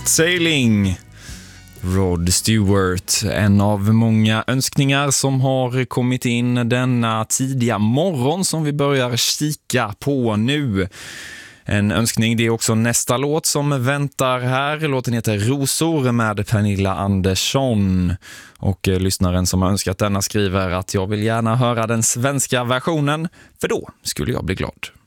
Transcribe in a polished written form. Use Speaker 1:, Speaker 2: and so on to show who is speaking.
Speaker 1: Sailing, Rod Stewart, en av många önskningar som har kommit in denna tidiga morgon som vi börjar kika på nu. En önskning, det är också nästa låt som väntar här. Låten heter Rosor med Pernilla Andersson. Och lyssnaren som har önskat denna skriver att jag vill gärna höra den svenska versionen, för då skulle jag bli glad.